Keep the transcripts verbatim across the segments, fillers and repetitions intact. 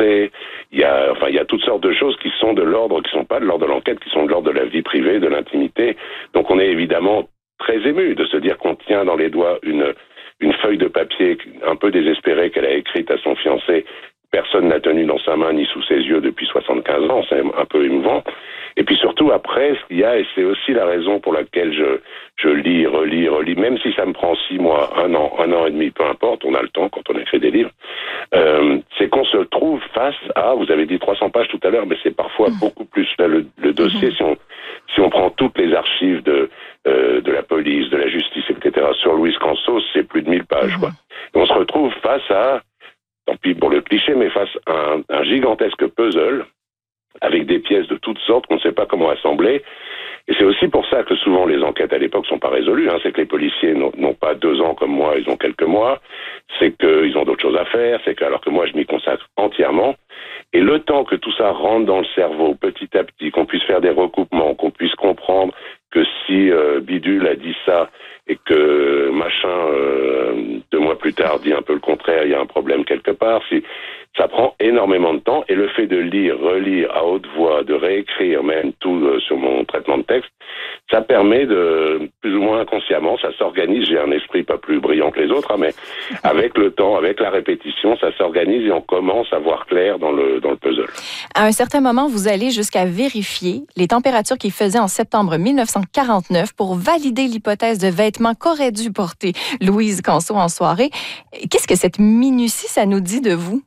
secret. Il y a, enfin, il y a toutes sortes de choses qui sont de l'ordre, qui sont pas de l'ordre de l'enquête, qui sont de l'ordre de la vie privée, de l'intimité. Donc, on est évidemment très ému de se dire qu'on tient dans les doigts une une feuille de papier un peu désespérée qu'elle a écrite à son fiancé. Personne n'a tenu dans sa main ni sous ses yeux depuis soixante-quinze ans, c'est un peu émouvant. Et puis surtout après, ce qu'il y a, et c'est aussi la raison pour laquelle je, je lis, relis, relis, même si ça me prend six mois, un an, un an et demi, peu importe, on a le temps quand on écrit des livres, euh, c'est qu'on se trouve face à, vous avez dit trois cents pages tout à l'heure, mais c'est parfois mmh. beaucoup plus. Là, le, le dossier, mmh. si on si on prend toutes les archives de euh, de la police, de la justice, et cetera, sur Louise Cansos, c'est plus de mille pages, mmh. quoi. Et on se retrouve face à, tant pis pour le cliché, mais face à un, un gigantesque puzzle avec des pièces de toutes sortes qu'on ne sait pas comment assembler. Et c'est aussi pour ça que souvent les enquêtes à l'époque sont pas résolues. Hein. C'est que les policiers n'ont, n'ont pas deux ans comme moi, ils ont quelques mois. C'est qu'ils ont d'autres choses à faire. C'est que, alors que moi, je m'y consacre entièrement. Et le temps que tout ça rentre dans le cerveau, petit à petit, qu'on puisse faire des recoupements, qu'on puisse comprendre que si euh, Bidule a dit ça et que machin, euh, deux mois plus tard, dit un peu le contraire, il y a un problème quelque part, si ça prend énormément de temps. Et le fait de lire, relire à haute voix, de réécrire même tout euh, sur mon traitement de texte, ça permet de, plus ou moins inconsciemment, ça s'organise. J'ai un esprit pas plus brillant que les autres, hein, mais avec le temps, avec la répétition, ça s'organise et on commence à voir clair dans le, dans le puzzle. À un certain moment, vous allez jusqu'à vérifier les températures qu'il faisait en septembre mille neuf cent quarante-neuf pour valider l'hypothèse de vêtements qu'aurait dû porter Louise Cansos en soirée. Qu'est-ce que cette minutie, ça nous dit de vous?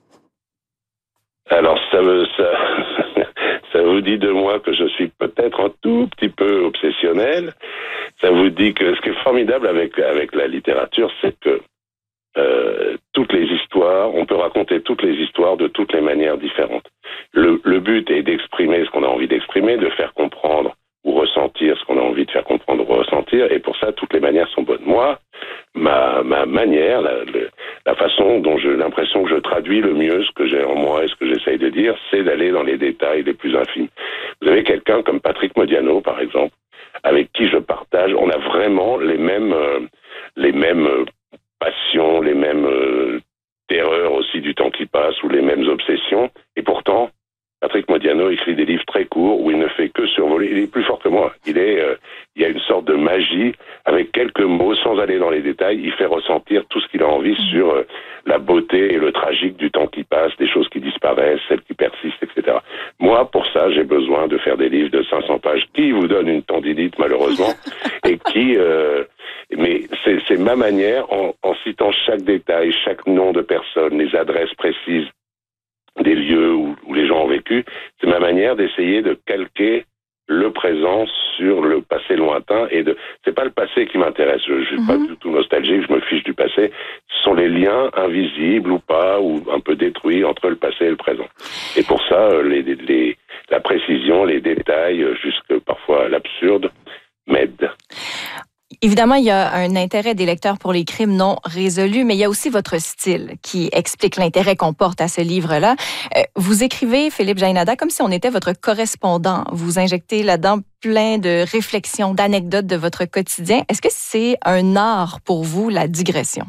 Alors, ça, me, ça, ça vous dit de moi que je suis peut-être un tout petit peu obsessionnel. Ça vous dit que ce qui est formidable avec, avec la littérature, c'est que euh, toutes les histoires, on peut raconter toutes les histoires de toutes les manières différentes. Le, le but est d'exprimer ce qu'on a envie d'exprimer, de faire comprendre ou ressentir ce qu'on a envie de faire comprendre ou ressentir, et pour ça, toutes les manières sont bonnes. Moi, ma, ma manière, la, le, la façon dont j'ai l'impression que je traduis le mieux ce que j'ai en moi et ce que j'essaye de dire, c'est d'aller dans les détails les plus infimes. Vous avez quelqu'un comme Patrick Modiano, par exemple, avec qui je partage, on a vraiment les mêmes, euh, les mêmes euh, passions, les mêmes euh, terreurs aussi du temps qui passe, ou les mêmes obsessions, et pourtant, Patrick Modiano écrit des livres très courts où il ne fait que survoler. Il est plus fort que moi. Il est, euh, il y a une sorte de magie avec quelques mots, sans aller dans les détails. Il fait ressentir tout ce qu'il a envie sur euh, la beauté et le tragique du temps qui passe, des choses qui disparaissent, celles qui persistent, et cetera. Moi, pour ça, j'ai besoin de faire des livres de cinq cents pages qui vous donnent une tendinite, malheureusement, et qui... Euh, mais c'est, c'est ma manière, en, en citant chaque détail, chaque nom de personne, les adresses précises, des lieux où, où les gens ont vécu, c'est ma manière d'essayer de calquer le présent sur le passé lointain, et de, c'est pas le passé qui m'intéresse, je, je suis mm-hmm. pas du tout nostalgique, je me fiche du passé, ce sont les liens invisibles ou pas, ou un peu détruits entre le passé et le présent. Et pour ça, les, les, la précision, les détails, jusque parfois l'absurde, m'aident. Évidemment, il y a un intérêt des lecteurs pour les crimes non résolus, mais il y a aussi votre style qui explique l'intérêt qu'on porte à ce livre-là. Euh, vous écrivez, Philippe Jaénada, comme si on était votre correspondant. Vous injectez là-dedans plein de réflexions, d'anecdotes de votre quotidien. Est-ce que c'est un art pour vous, la digression?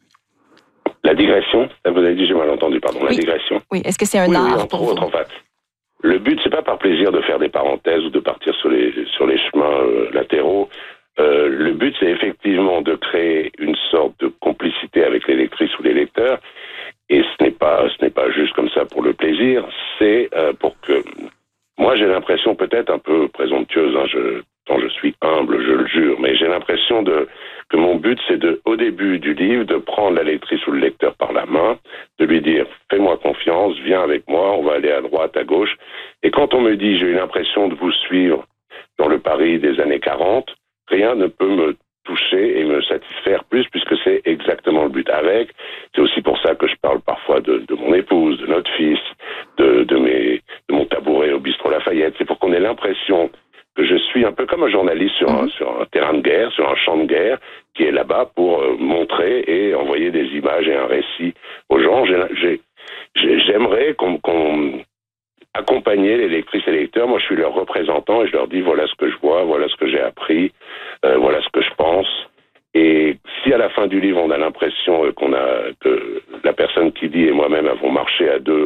La digression? Vous avez dit, j'ai mal entendu, pardon. Oui. La digression. Oui, est-ce que c'est un oui, art oui, entre pour autres, vous? En fait. Le but, c'est pas par plaisir de faire des parenthèses ou de partir sur les, sur les chemins euh, latéraux. Euh, le but, c'est effectivement de créer une sorte de complicité avec les lectrices ou les lecteurs, et ce n'est pas, ce n'est pas juste comme ça pour le plaisir, c'est euh, pour que... Moi, j'ai l'impression peut-être un peu présomptueuse, hein, je, tant je suis humble, je le jure, mais j'ai l'impression de, que mon but, c'est de, au début du livre, de prendre la lectrice ou le lecteur par la main, de lui dire « fais-moi confiance, viens avec moi, on va aller à droite, à gauche ». Et quand on me dit « j'ai eu l'impression de vous suivre dans le Paris des années quarante », rien ne peut me toucher et me satisfaire plus, puisque c'est exactement le but. Avec, c'est aussi pour ça que je parle parfois de, de mon épouse, de notre fils, de, de, mes, de mon tabouret au bistrot Lafayette. C'est pour qu'on ait l'impression que je suis un peu comme un journaliste sur un, sur un terrain de guerre, sur un champ de guerre, qui est là-bas pour euh, montrer et envoyer des images et un récit aux gens. J'ai, j'ai, j'aimerais qu'on... qu'on accompagner les lectrices et les lecteurs. Moi, je suis leur représentant et je leur dis voilà ce que je vois, voilà ce que j'ai appris, euh, voilà ce que je pense. Et si à la fin du livre, on a l'impression qu'on a, que la personne qui lit et moi-même avons marché à deux